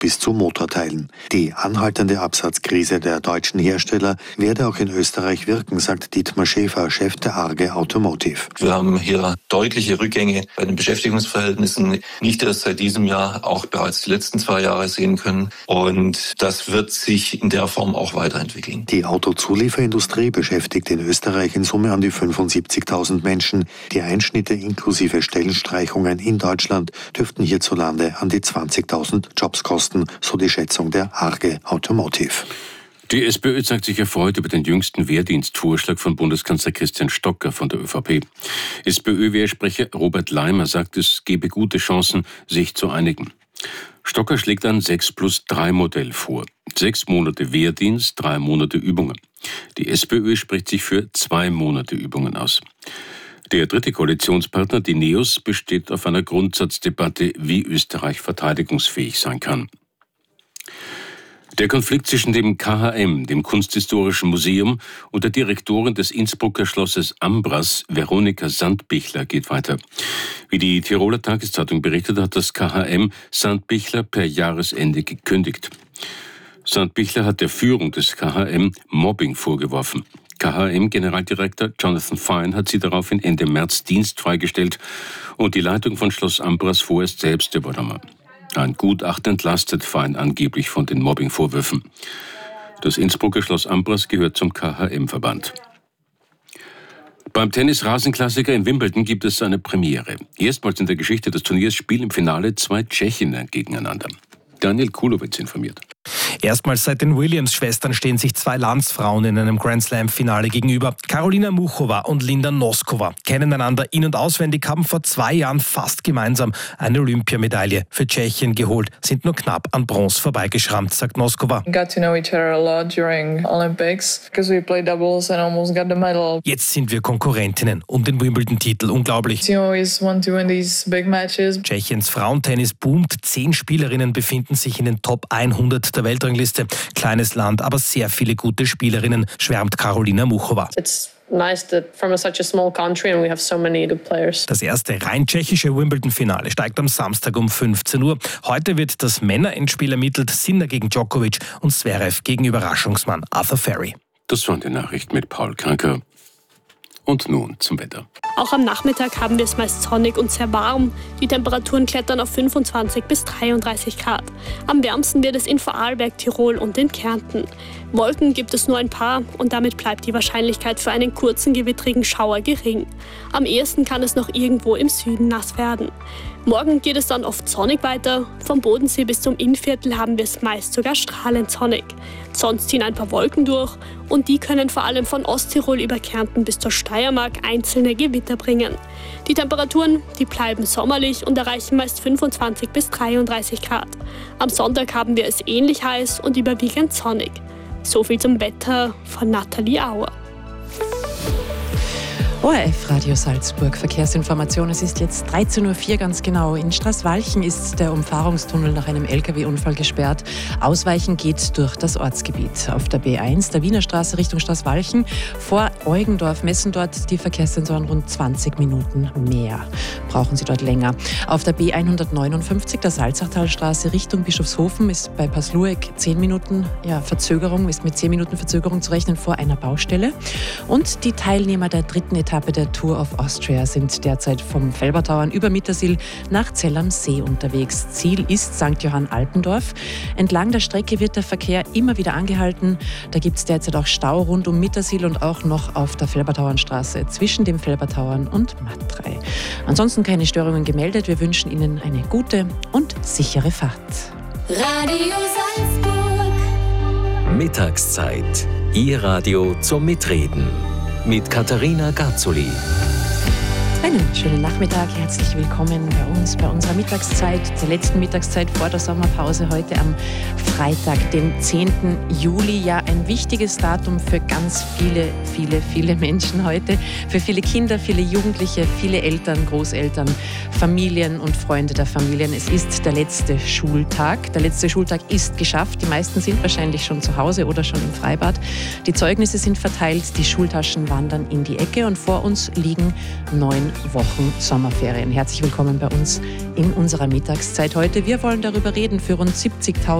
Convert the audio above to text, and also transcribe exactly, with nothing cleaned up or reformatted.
bis zu Motorteilen. Die anhaltende Absatzkrise der deutschen Hersteller werde auch in Österreich wirken, sagt Dietmar Schäfer, Chef der Arge Automotive. Wir haben hier deutliche Rückgänge bei den Beschäftigungsverhältnissen, nicht erst seit diesem Jahr, auch bereits die letzten zwei Jahre sehen können. Und das wird sich in der Form auch weiterentwickeln. Die Autozulieferindustrie beschäftigt in Österreich in Summe an die fünfundsiebzigtausend Menschen. Die Einschnitte inklusive Stellenstreichungen in Deutschland dürften hierzulande an die zwanzigtausend Jobs kosten, so die Schätzung der Arge Automotive. Die SPÖ zeigt sich erfreut über den jüngsten Wehrdienstvorschlag von Bundeskanzler Christian Stocker von der ÖVP. SPÖ-Wehrsprecher Robert Leimer sagt, es gebe gute Chancen, sich zu einigen. Stocker schlägt ein sechs plus drei Modell vor. Sechs Monate Wehrdienst, drei Monate Übungen. Die SPÖ spricht sich für zwei Monate Übungen aus. Der dritte Koalitionspartner, die NEOS, besteht auf einer Grundsatzdebatte, wie Österreich verteidigungsfähig sein kann. Der Konflikt zwischen dem K H M, dem Kunsthistorischen Museum, und der Direktorin des Innsbrucker Schlosses Ambras, Veronika Sandbichler, geht weiter. Wie die Tiroler Tageszeitung berichtet, hat das K H M Sandbichler per Jahresende gekündigt. Sandbichler hat der Führung des K H M Mobbing vorgeworfen. K H M-Generaldirektor Jonathan Fine hat sie daraufhin Ende März dienstfrei gestellt und die Leitung von Schloss Ambras vorerst selbst übernommen. Ein Gutachten entlastet Fine angeblich von den Mobbingvorwürfen. Das Innsbrucker Schloss Ambras gehört zum K H M-Verband. Beim Tennis-Rasenklassiker in Wimbledon gibt es eine Premiere. Erstmals in der Geschichte des Turniers spielen im Finale zwei Tschechinnen gegeneinander. Daniel Kulowitz informiert. Erstmals seit den Williams-Schwestern stehen sich zwei Landsfrauen in einem Grand-Slam-Finale gegenüber. Karolina Muchova und Linda Noskova kennen einander in- und auswendig, haben vor zwei Jahren fast gemeinsam eine Olympiamedaille für Tschechien geholt, sind nur knapp an Bronze vorbeigeschrammt, sagt Noskova. We got to know each other a lot during Olympics because we played doubles and almost got the medal. Jetzt sind wir Konkurrentinnen um den Wimbledon-Titel. Unglaublich. You always want to win these big matches. Tschechiens Frauentennis boomt. Zehn Spielerinnen befinden sich in den Top hundert der Weltrangliste. Kleines Land, aber sehr viele gute Spielerinnen, schwärmt Karolina Muchova. It's nice that from such a small country and we have so many good players. Das erste rein tschechische Wimbledon-Finale steigt am Samstag um fünfzehn Uhr. Heute wird das Männerendspiel ermittelt. Sinner gegen Djokovic und Zverev gegen Überraschungsmann Arthur Ferry. Das waren die Nachrichten mit Paul Kranker. Und nun zum Wetter. Auch am Nachmittag haben wir es meist sonnig und sehr warm. Die Temperaturen klettern auf fünfundzwanzig bis dreiunddreißig Grad. Am wärmsten wird es in Vorarlberg, Tirol und in Kärnten. Wolken gibt es nur ein paar und damit bleibt die Wahrscheinlichkeit für einen kurzen gewittrigen Schauer gering. Am ehesten kann es noch irgendwo im Süden nass werden. Morgen geht es dann oft sonnig weiter. Vom Bodensee bis zum Innviertel haben wir es meist sogar strahlend sonnig. Sonst ziehen ein paar Wolken durch und die können vor allem von Osttirol über Kärnten bis zur Steiermark einzelne Gewitter bringen. Die Temperaturen, die bleiben sommerlich und erreichen meist fünfundzwanzig bis dreiunddreißig Grad. Am Sonntag haben wir es ähnlich heiß und überwiegend sonnig. So viel zum Wetter von Nathalie Auer. O R F Radio Salzburg, Verkehrsinformation. Es ist jetzt dreizehn Uhr vier ganz genau. In Straßwalchen ist der Umfahrungstunnel nach einem L K W-Unfall gesperrt. Ausweichen geht durch das Ortsgebiet. Auf der B eins, der Wiener Straße Richtung Straßwalchen, vor Eugendorf messen dort die Verkehrssensoren rund zwanzig Minuten mehr. Brauchen Sie dort länger. Auf der B hundertneunundfünfzig, der Salzachtalstraße Richtung Bischofshofen, ist bei Paslueck zehn Minuten ja, Verzögerung, ist mit zehn Minuten Verzögerung zu rechnen vor einer Baustelle. Und die Teilnehmer der dritten Etappe Etappe der Tour of Austria sind derzeit vom Felbertauern über Mittersill nach Zell am See unterwegs. Ziel ist Sankt Johann Alpendorf. Entlang der Strecke wird der Verkehr immer wieder angehalten. Da gibt es derzeit auch Stau rund um Mittersill und auch noch auf der Felbertauernstraße zwischen dem Felbertauern und Mattrei. Ansonsten keine Störungen gemeldet. Wir wünschen Ihnen eine gute und sichere Fahrt. Radio Salzburg. Mittagszeit. Ihr Radio zum Mitreden. Mit Katharina Garzoli. Einen schönen Nachmittag, herzlich willkommen bei uns, bei unserer Mittagszeit, der letzten Mittagszeit vor der Sommerpause, heute am Freitag, den zehnten Juli. Ja, ein wichtiges Datum für ganz viele, viele, viele Menschen heute. Für viele Kinder, viele Jugendliche, viele Eltern, Großeltern, Familien und Freunde der Familien. Es ist der letzte Schultag. Der letzte Schultag ist geschafft. Die meisten sind wahrscheinlich schon zu Hause oder schon im Freibad. Die Zeugnisse sind verteilt, die Schultaschen wandern in die Ecke und vor uns liegen neun Wochen Sommerferien. Herzlich willkommen bei uns in unserer Mittagszeit heute. Wir wollen darüber reden, für rund siebzigtausend